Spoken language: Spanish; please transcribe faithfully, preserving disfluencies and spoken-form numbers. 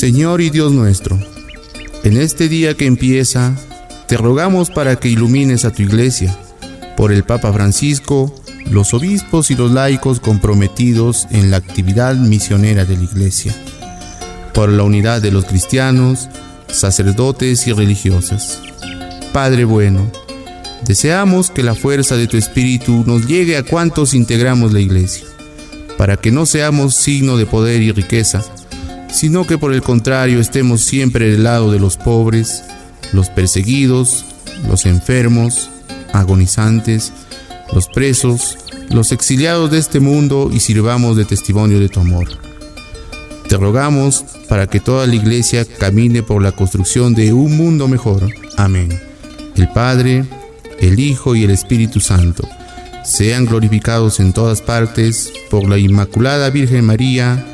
Señor y Dios nuestro, en este día que empieza, te rogamos para que ilumines a tu Iglesia, por el Papa Francisco, los obispos y los laicos comprometidos en la actividad misionera de la Iglesia, por la unidad de los cristianos, sacerdotes y religiosas. Padre bueno, deseamos que la fuerza de tu Espíritu nos llegue a cuantos integramos la Iglesia, para que no seamos signo de poder y riqueza, sino que por el contrario estemos siempre del lado de los pobres, los perseguidos, los enfermos, agonizantes, los presos, los exiliados de este mundo y sirvamos de testimonio de tu amor. Te rogamos para que toda la Iglesia camine por la construcción de un mundo mejor. Amén. El Padre, el Hijo y el Espíritu Santo sean glorificados en todas partes por la Inmaculada Virgen María.